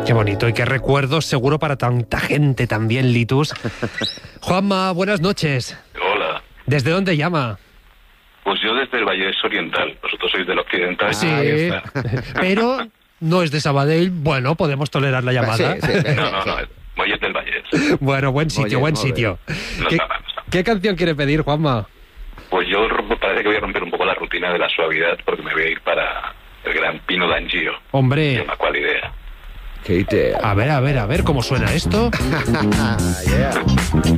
Qué bonito y qué recuerdos seguro para tanta gente también, Litus. Juanma, buenas noches. Hola. ¿Desde dónde llama? Pues yo desde el Vallés Oriental. Vosotros sois del Occidental. Sí, pero no es de Sabadell. Bueno, podemos tolerar la llamada. Sí. No, Mollet del Vallès. Bueno, buen sitio, buen sitio. No ¿Qué, está mal. ¿Qué canción quiere pedir, Juanma? Pues yo parece que voy a romper un poco la rutina de la suavidad porque me voy a ir para el gran Pino d'Angio. Hombre, Llama cuál idea. Qué idea. a ver cómo suena esto. Yeah.